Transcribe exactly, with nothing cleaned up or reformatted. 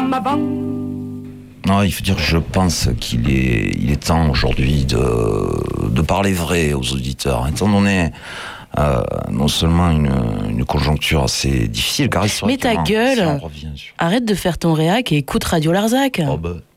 ma banque. Non, il faut dire que je pense qu'il est, il est temps aujourd'hui de, de parler vrai aux auditeurs, étant donné euh, non seulement une, une conjoncture assez difficile, car Mais ta gueule, si on revient sur... arrête de faire ton réac et écoute Radio Larzac. Oh bah.